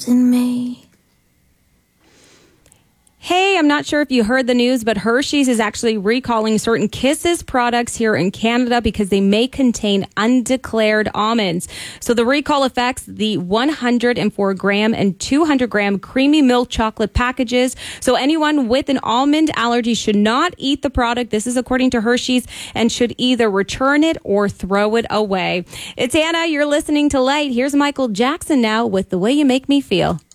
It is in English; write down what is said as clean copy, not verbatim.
in me. Hey, I'm not sure if you heard the news, but Hershey's is actually recalling certain Kisses products here in Canada because they may contain undeclared almonds. So the recall affects the 104 gram and 200 gram creamy milk chocolate packages. So anyone with an almond allergy should not eat the product. This is according to Hershey's, and should either return it or throw it away. It's Anna. You're listening to Light. Here's Michael Jackson now with The Way You Make Me Feel.